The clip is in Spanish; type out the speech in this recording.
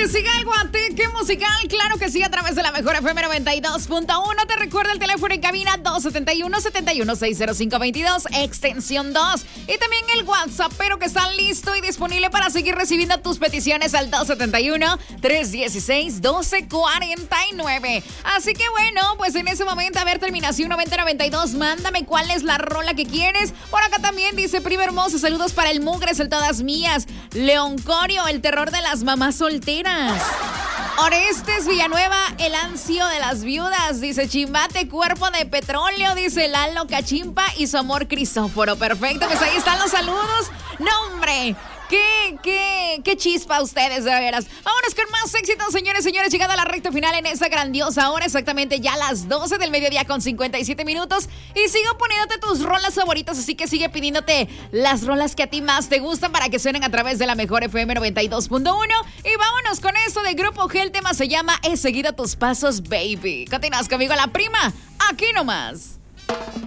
siga el guateque musical, claro que sí, a través de la mejor FM 92.1. Te recuerda el teléfono en cabina 271-71-60522, extensión 2. Y también el WhatsApp, pero que está listo y disponible para seguir recibiendo tus peticiones al 271-316-1249. Así que bueno, pues en ese momento, a ver, terminación 9092, mándame cuál es la rola que quieres. Por acá también dice Prima Hermosa, saludos para el Mugres, el Todas Mías. León Corio, el terror de las mamás solteras. Orestes Villanueva, el ansio de las viudas. Dice Chimbate, cuerpo de petróleo. Dice Lalo Cachimpa y su amor Crisóforo. Perfecto, pues ahí están los saludos. No, hombre. Qué chispa ustedes, de veras. Vámonos con más éxito, señores, llegando a la recta final en esa grandiosa hora, exactamente ya las 12 del mediodía con 57 minutos. Y sigo poniéndote tus rolas favoritas, así que sigue pidiéndote las rolas que a ti más te gustan para que suenen a través de la mejor FM 92.1. Y vámonos con esto de Grupo G, el tema se llama He seguido tus pasos, baby. Continúas conmigo, la prima, aquí nomás.